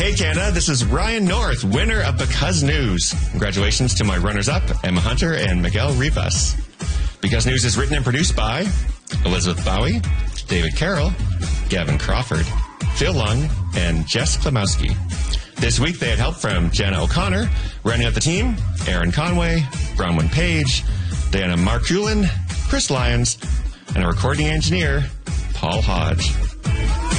Hey Canada, this is Ryan North, winner of Because News. Congratulations to my runners-up, Emma Hunter and Miguel Rivas. Because News is written and produced by Elizabeth Bowie, David Carroll, Gavin Crawford, Phil Lung, and Jess Klimowski. This week they had help from Jenna O'Connor, rounding out the team, Aaron Conway, Bronwyn Page, Diana Markulin, Chris Lyons, and a recording engineer, Paul Hodge.